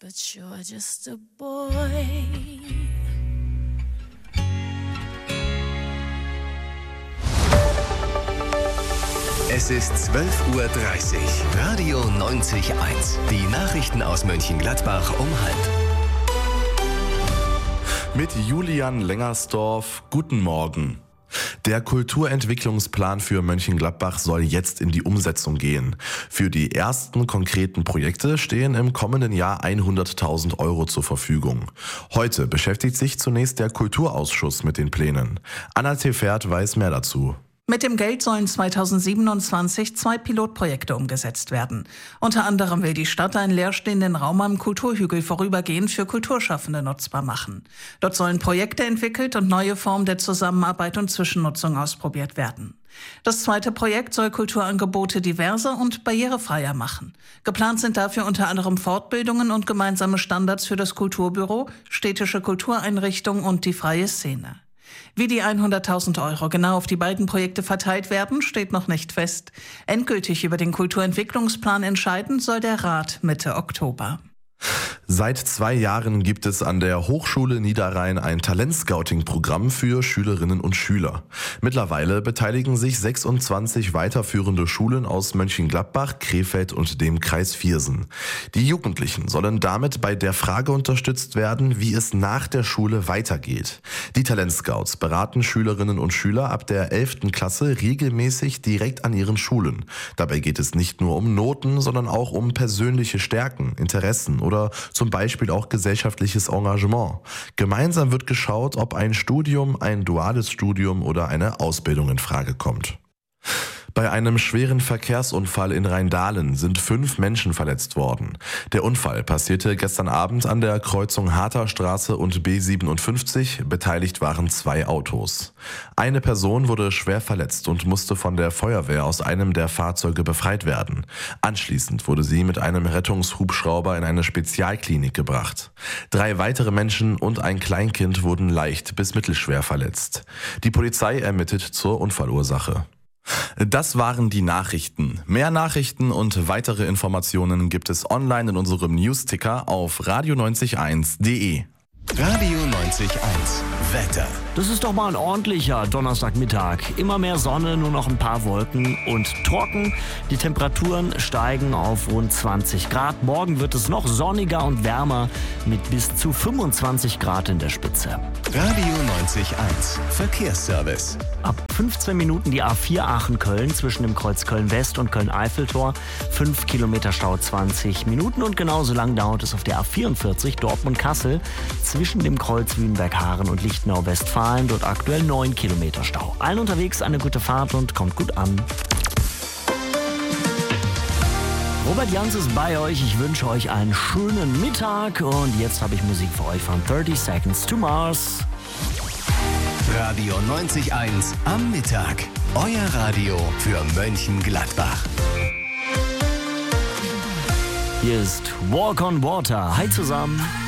but you're just a boy. Es ist 12:30 Uhr. Radio 90.1. Die Nachrichten aus Mönchengladbach um 12:30. Mit Julian Lengersdorf, guten Morgen. Der Kulturentwicklungsplan für Mönchengladbach soll jetzt in die Umsetzung gehen. Für die ersten konkreten Projekte stehen im kommenden Jahr 100.000 Euro zur Verfügung. Heute beschäftigt sich zunächst der Kulturausschuss mit den Plänen. Anna Tefert weiß mehr dazu. Mit dem Geld sollen 2027 2 Pilotprojekte umgesetzt werden. Unter anderem will die Stadt einen leerstehenden Raum am Kulturhügel vorübergehend für Kulturschaffende nutzbar machen. Dort sollen Projekte entwickelt und neue Formen der Zusammenarbeit und Zwischennutzung ausprobiert werden. Das zweite Projekt soll Kulturangebote diverser und barrierefreier machen. Geplant sind dafür unter anderem Fortbildungen und gemeinsame Standards für das Kulturbüro, städtische Kultureinrichtungen und die freie Szene. Wie die 100.000 Euro genau auf die beiden Projekte verteilt werden, steht noch nicht fest. Endgültig über den Kulturentwicklungsplan entscheiden soll der Rat Mitte Oktober. Seit 2 Jahren gibt es an der Hochschule Niederrhein ein Talentscouting-Programm für Schülerinnen und Schüler. Mittlerweile beteiligen sich 26 weiterführende Schulen aus Mönchengladbach, Krefeld und dem Kreis Viersen. Die Jugendlichen sollen damit bei der Frage unterstützt werden, wie es nach der Schule weitergeht. Die Talentscouts beraten Schülerinnen und Schüler ab der 11. Klasse regelmäßig direkt an ihren Schulen. Dabei geht es nicht nur um Noten, sondern auch um persönliche Stärken, Interessen oder zum Beispiel auch gesellschaftliches Engagement. Gemeinsam wird geschaut, ob ein Studium, ein duales Studium oder eine Ausbildung in Frage kommt. Bei einem schweren Verkehrsunfall in Rheindahlen sind 5 Menschen verletzt worden. Der Unfall passierte gestern Abend an der Kreuzung Harterstraße und B57. Beteiligt waren 2 Autos. Eine Person wurde schwer verletzt und musste von der Feuerwehr aus einem der Fahrzeuge befreit werden. Anschließend wurde sie mit einem Rettungshubschrauber in eine Spezialklinik gebracht. 3 weitere Menschen und ein Kleinkind wurden leicht bis mittelschwer verletzt. Die Polizei ermittelt zur Unfallursache. Das waren die Nachrichten. Mehr Nachrichten und weitere Informationen gibt es online in unserem Newsticker auf radio901.de. Radio 90.1. Wetter. Das ist doch mal ein ordentlicher Donnerstagmittag. Immer mehr Sonne, nur noch ein paar Wolken und trocken. Die Temperaturen steigen auf rund 20 Grad. Morgen wird es noch sonniger und wärmer mit bis zu 25 Grad in der Spitze. Radio 90.1. Verkehrsservice. Ab 15 Minuten die A4 Aachen-Köln zwischen dem Kreuz Köln-West und Köln-Eiffeltor. 5 Kilometer Stau 20 Minuten und genauso lang dauert es auf der A44 Dortmund-Kassel zwischen dem Kreuz Wünnberg-Haaren und Lichtenau-Westfalen. Dort aktuell 9 Kilometer Stau. Allen unterwegs eine gute Fahrt und kommt gut an. Robert Jans ist bei euch. Ich wünsche euch einen schönen Mittag und jetzt habe ich Musik für euch von 30 Seconds to Mars. Radio 90.1 am Mittag. Euer Radio für Mönchengladbach. Hier ist Walk on Water. Hi zusammen.